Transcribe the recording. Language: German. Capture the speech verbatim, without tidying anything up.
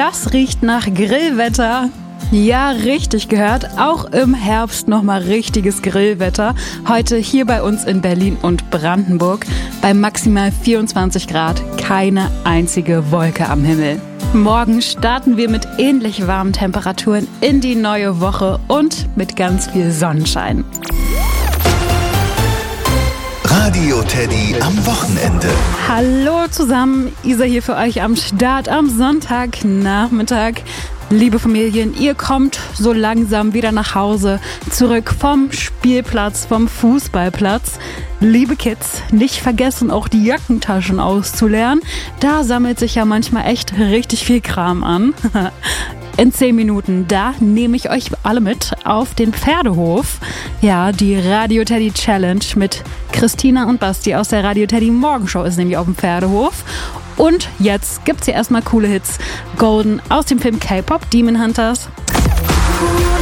Das riecht nach Grillwetter. Ja, richtig gehört. Auch im Herbst nochmal richtiges Grillwetter. Heute hier bei uns in Berlin und Brandenburg bei maximal vierundzwanzig Grad. Keine einzige Wolke am Himmel. Morgen starten wir mit ähnlich warmen Temperaturen in die neue Woche und mit ganz viel Sonnenschein. Radio Teddy am Wochenende. Hallo zusammen, Isa hier für euch am Start am Sonntagnachmittag. Liebe Familien, ihr kommt so langsam wieder nach Hause, zurück vom Spielplatz, vom Fußballplatz. Liebe Kids, nicht vergessen, auch die Jackentaschen auszuleeren. Da sammelt sich ja manchmal echt richtig viel Kram an. In zehn Minuten, da nehme ich euch alle mit auf den Pferdehof. Ja, die Radio Teddy Challenge mit Christina und Basti aus der Radio Teddy Morgenshow ist nämlich auf dem Pferdehof. Und jetzt gibt's hier erstmal coole Hits. Golden aus dem Film K-Pop Demon Hunters.